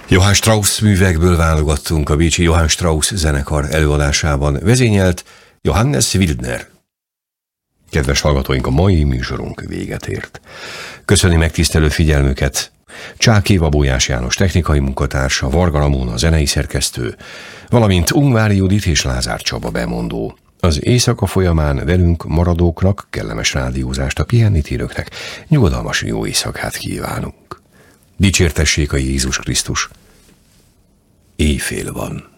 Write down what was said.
Johann Strauss művekből válogattunk a bécsi Johann Strauss zenekar előadásában. Vezényelt Johannes Wildner. Kedves hallgatóink, a mai műsorunk véget ért. Köszöni megtisztelő figyelmüket Csák Éva, Bójás János technikai munkatársa, Varga Ramón a zenei szerkesztő, valamint Ungvári Judit és Lázár Csaba bemondó. Az éjszaka folyamán velünk maradóknak kellemes rádiózást, a pihennitérőknek nyugodalmas jó éjszakát kívánunk. Dicsértessék a Jézus Krisztus! Éjfél van.